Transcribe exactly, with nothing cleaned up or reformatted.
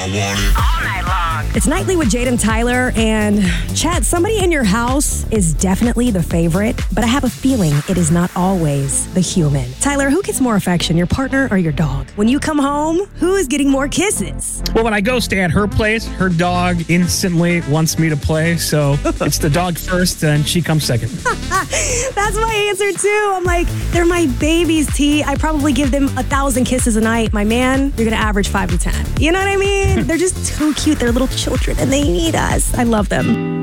All night long. It's Nightly with Jade and Tyler. And Chad, somebody in your house is definitely the favorite, but I have a feeling it is not always the human. Tyler, who gets more affection, your partner or your dog? When you come home, who is getting more kisses? Well, when I go stay at her place, her dog instantly wants me to play. So it's the dog first, and she comes second. That's my answer, too. I'm like, they're my babies, T. I probably give them a thousand kisses a night. My man, you're going to average five to ten. You know what I mean? They're just too cute. They're little children, and they need us. I love them.